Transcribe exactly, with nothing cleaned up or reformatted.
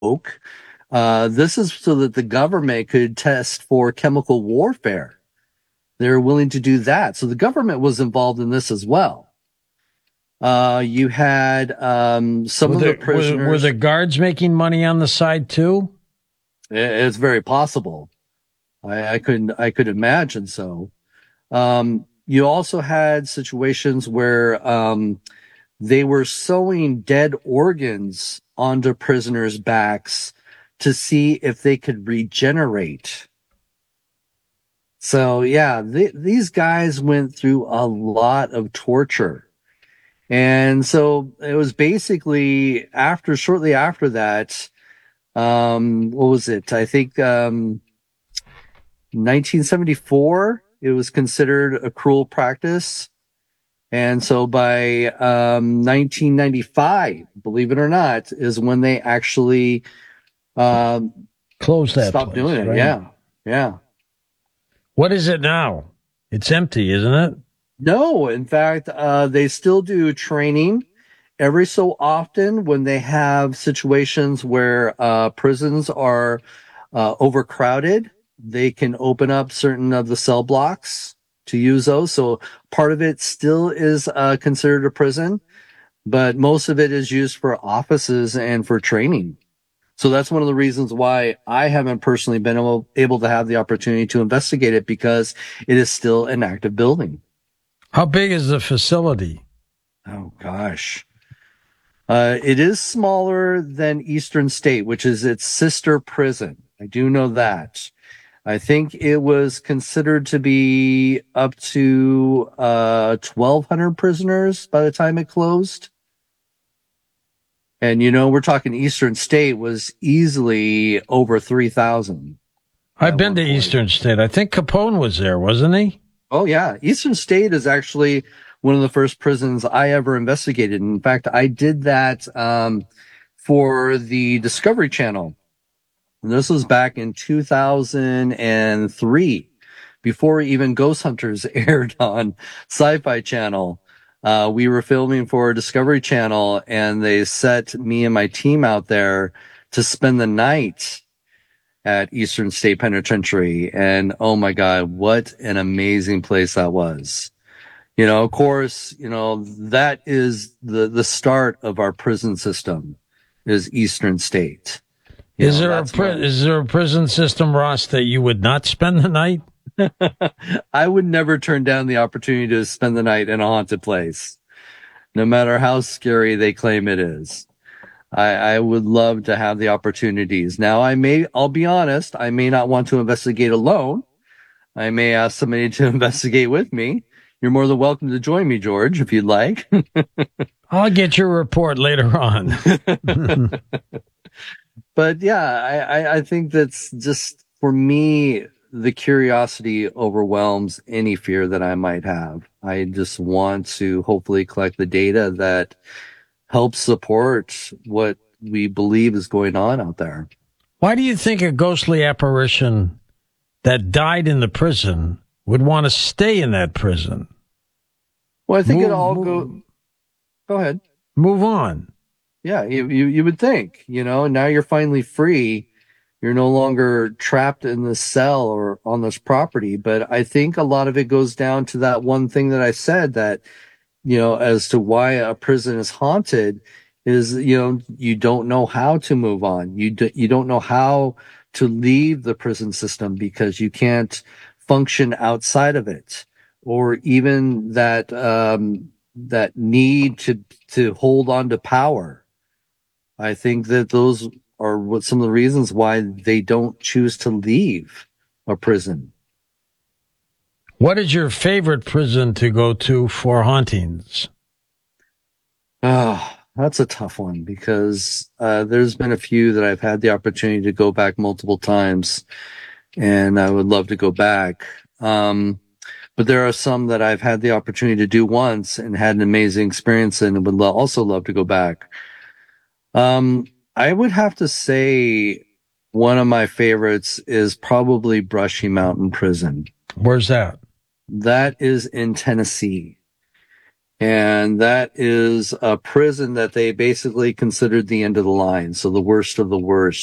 Uh, this is so that the government could test for chemical warfare. They're willing to do that. So the government was involved in this as well. Uh, you had um, some were of the, the prisoners. Were, were the guards making money on the side too? It's very possible. I, I couldn't. I could imagine so. Um, you also had situations where um, they were sewing dead organs onto prisoners' backs to see if they could regenerate. So yeah, th- these guys went through a lot of torture. And so it was basically after, shortly after that, um, what was it? I think, um, nineteen seventy-four, it was considered a cruel practice. And so by, um, nineteen ninety-five, believe it or not, is when they actually, um, closed that stopped place, doing it. right? Yeah. Yeah. What is it now? It's empty, isn't it? No, in fact, uh, they still do training every so often when they have situations where uh, prisons are uh, overcrowded. They can open up certain of the cell blocks to use those. So part of it still is uh, considered a prison, but most of it is used for offices and for training. So that's one of the reasons why I haven't personally been able, able to have the opportunity to investigate it, because it is still an active building. How big is the facility? Oh, gosh. Uh, it is smaller than Eastern State, which is its sister prison. I do know that. I think it was considered to be up to uh, twelve hundred prisoners by the time it closed. And, you know, we're talking Eastern State was easily over three thousand. I've been to point. Eastern State. I think Capone was there, wasn't he? Oh, yeah. Eastern State is actually one of the first prisons I ever investigated. In fact, I did that um, for the Discovery Channel. And this was back in two thousand three, before even Ghost Hunters aired on Sci-Fi Channel. Uh, we were filming for Discovery Channel, and they set me and my team out there to spend the night at Eastern State Penitentiary. And oh my God, what an amazing place that was. You know, of course, you know, that is the, the start of our prison system is Eastern State. You is know, there a pri- my... is there a prison system, Ross, that you would not spend the night? I would never turn down the opportunity to spend the night in a haunted place, no matter how scary they claim it is. I, I would love to have the opportunities. Now, I may, I'll be honest, I may not want to investigate alone. I may ask somebody to investigate with me. You're more than welcome to join me, George, if you'd like. I'll get your report later on. But yeah, I, I, I think that's just, for me, the curiosity overwhelms any fear that I might have. I just want to hopefully collect the data that helps support what we believe is going on out there. Why do you think a ghostly apparition that died in the prison would want to stay in that prison? Well, I think move, it all move, go. Go ahead. Move on. Yeah, you, you you would think, you know, now you're finally free. You're no longer trapped in this cell or on this property. But I think a lot of it goes down to that one thing that I said, that, you know, as to why a prison is haunted is, you know, you don't know how to move on. You do, you don't know how to leave the prison system because you can't function outside of it, or even that, um, that need to, to hold on to power. I think that those are what some of the reasons why they don't choose to leave a prison. What is your favorite prison to go to for hauntings? Ah, oh, that's a tough one, because uh, there's been a few that I've had the opportunity to go back multiple times, and I would love to go back. Um, but there are some that I've had the opportunity to do once and had an amazing experience in, and would lo- also love to go back. Um, I would have to say one of my favorites is probably Brushy Mountain Prison. Where's that? That is in Tennessee. And that is a prison that they basically considered the end of the line. So the worst of the worst.